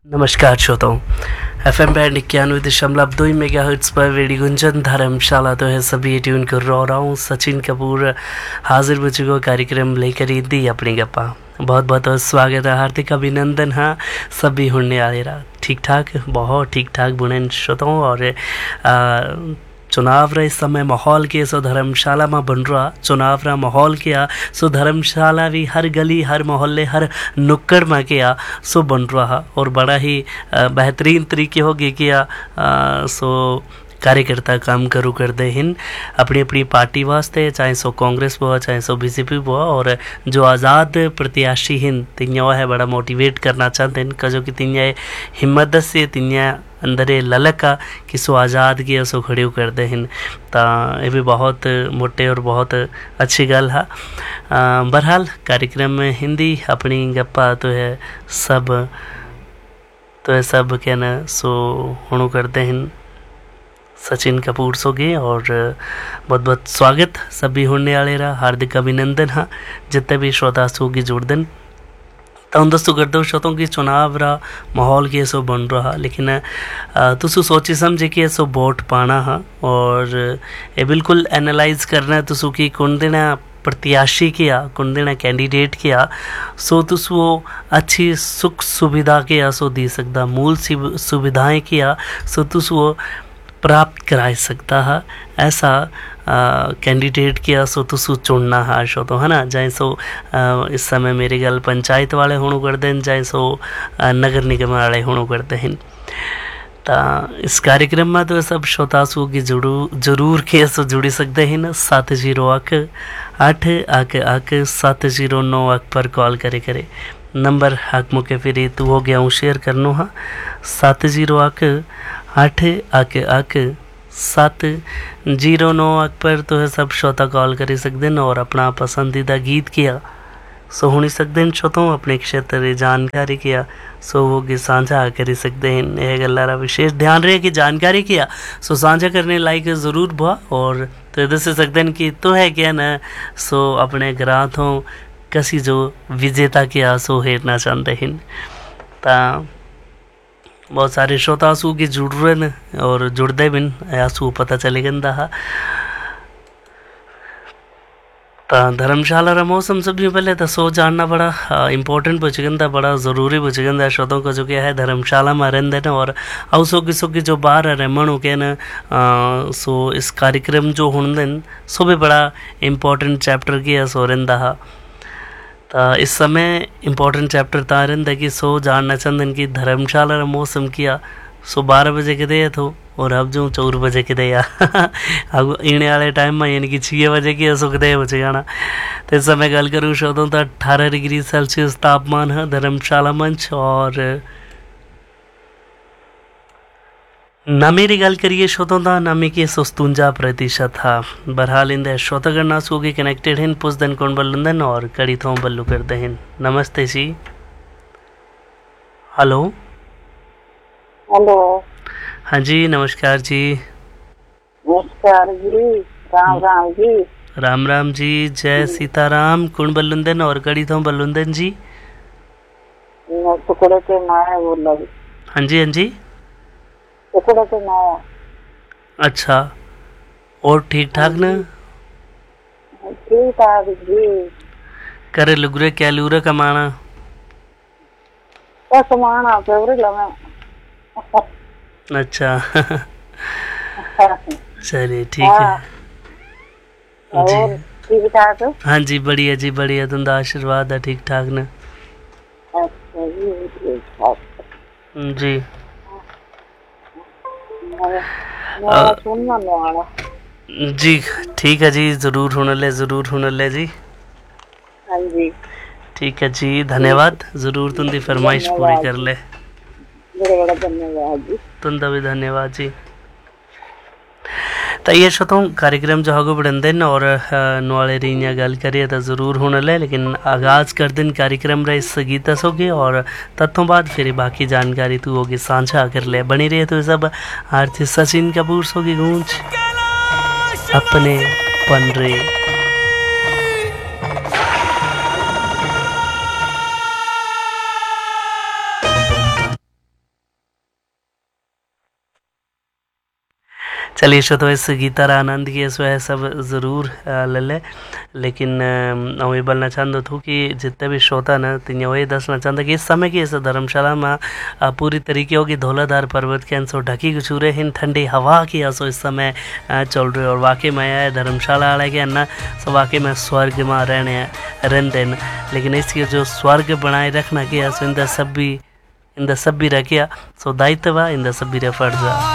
नमस्कार श्रोताओं। FM band 91.2 mega hertz पर रेडियो गुंजन धर्मशाला तो है सभी ट्यून कर रहा हूँ। सचिन कपूर हाजिर हो चुका कार्यक्रम लेकर दी अपनी गप्पा। बहुत बहुत स्वागत है, हार्दिक अभिनंदन। हाँ, सभी होने वाले रहा ठीक ठाक, बहुत ठीक ठाक बुने श्रोताओं। और चुनाव रे इस समय माहौल के सो धर्मशाला में बन रहा चुनाव रा माहौल किया सो धर्मशाला भी हर गली हर मोहल्ले हर नुक्कड़ में किया सो बन रहा और बड़ा ही बेहतरीन तरीके हो गए किया सो कार्यकर्ता काम करू कर दे हिन अपनी अपनी पार्टी वास्ते, चाहे सो कांग्रेस हुआ चाहे सो बीजेपी हुआ। और जो आज़ाद प्रत्याशी हिन तिन्या है बड़ा मोटिवेट करना चाहते हैं जो कि तिन्या हिम्मत से तिन्या अंदर ललका कि सो आज़ाद किया सो खड़े कर दे हिन। ता ये भी बहुत मोटे और बहुत अच्छी गल है। बहरहाल कार्यक्रम में हिंदी अपनी गप्पा तो है सब कहना सो हुणु करते हैं सचिन कपूर सोगे। और बहुत बहुत स्वागत सभी होने वाले रहा, हार्दिक अभिनंदन। हाँ, जितने भी श्रोता सोगी जुड़ दिन तो दोस्तों कर दो श्रोतों की चुनाव रहा माहौल के सो बन रहा, लेकिन तुसु सोची समझे कि सो वोट पाना हाँ और ये बिल्कुल एनालाइज करना है तुसु की कौन देना प्रत्याशी किया कौन देना कैंडिडेट किया सो तुस वो अच्छी सुख सुविधा किया सो दी सकता, मूल सुविधाएं किया सो तुस वो प्राप्त करा सकता है। ऐसा कैंडिडेट किया सो तुसु चुनना है शो तो है ना, चाहे सो इस समय मेरे गल पंचायत वाले होणु कर दें चाहे सो नगर निगम वाले होणु करते हैं। ता इस कार्यक्रम में तो सब श्रोतासु की जरूर के सो जुड़ी सकते हैं ना। 7018 पर कॉल करे नंबर हक मुके फिर तू हो गया हूँ शेयर करनो हाँ 7018 पर तो है सब श्रोता कॉल कर सकते हैं और अपना पसंदीदा गीत किया सो होनी सकते हैं श्रोतों अपने क्षेत्र जानकारी किया सो वो की साझा कर सकते हैं। यह गल्लारा विशेष ध्यान रहे कि जानकारी किया सो साझा करने लायक ज़रूर हुआ। और तो इधर से सकते हैं कि तो है क्या ना सो अपने ग्राहकों कसी जो विजेता किया सो हेरना चाहते हैं। ता बहुत सारे श्रोतासु की जुड़ रहे और जुड़ते बिन आसू पता चले गंदा। धर्मशाला रा मौसम सबसे पहले तो सो जानना बड़ा इम्पोर्टेंट बचगंदा, बड़ा ज़रूरी बचगंदा श्रोतों का जो क्या है धर्मशाला में रहते हैं और अवसो की जो बाहर रहमन हो के न सो इस कार्यक्रम जो होंगे सो भी बड़ा इम्पोर्टेंट चैप्टर किया सो रहा। इस समय इम्पोर्टेंट चैप्टर ता रहा कि सो जानना चाहते कि धर्मशाला रा मौसम किया सो 12 बजे के दे तो और अब जो 4 बजे के दे अब इने वाले टाइम में यानी कि 6 बजे की सुख दे बचे जाना। तो इस समय गल करूँ श्रोतों तो 18 डिग्री सेल्सियस तापमान है धर्मशाला मंच। और नमी की गल करिए श्रोतों का नमी की 57% था। बहरहाल इंदे श्रोतागण नासु के कनेक्टेड हैं पुस दिन कौन बल्लुंदन और कड़ी थों बल्लू करते हैं। नमस्ते जी। Hello hello. हाँ जी नमस्कार जी। नमस्कार जी। राम राम जी। राम राम जी। जय सीताराम। कौन बल्लुंदन और कड़ी थों बल्लुंदन जी। मैं टुकड़े के माया बोल रही। हाँ जी हाँ जी। टुकड़े के माया। अच्छा और ठीक ठाक ना? ठीक ठाक जी। करे लुगरे क्या लूरे कमाना बस कमाना फेवरेट लगा। अच्छा चलिए ठीक है जी। ठीक ठाक। हाँ जी बढ़िया जी बढ़िया, तुंदा आशीर्वाद है ठीक ठाक ना। अच्छा जी ठीक ठाक जी। सुनना वाला जी ठीक है जी जरूर होने ले जी। हाँ जी ठीक है जी धन्यवाद। जरूर तुंदी फरमाइश पूरी कर ले। बड़ा धन्यवाद जी। तुंदा भी धन्यवाद जी। तो ये श्रोतों कार्यक्रम जो होगा बढ़न और नवाले रीनिया गल करिए तो ज़रूर होने ले, लेकिन आगाज़ कर दिन कार्यक्रम रहे इस गीत होगी और तत्थों बाद फिर बाकी जानकारी तू होगी साझा कर ले। बनी रहे तो सब आरती सचिन कपूर सोगी गूंज अपने पन रे। चलिए शो तो इस गीता रा आनंद की सो है सब ज़रूर ले ले, लेकिन ये बोलना चाहता हूँ कि जितने भी श्रोता न तीन वही दसना चाहता कि इस समय की इस धर्मशाला में पूरी तरीके होगी धौलाधार पर्वत के अंसो ढकी गुछूरे हिन ठंडी हवा की असो इस समय चल रही है। और वाकई में है धर्मशाला वाले के अन्ना सो वाकई में स्वर्ग में रहते हैं, लेकिन इसके जो स्वर्ग बनाए रखना किया सो इंदा सब भी रखिया सो दायित्व इंदा सब भी फर्ज।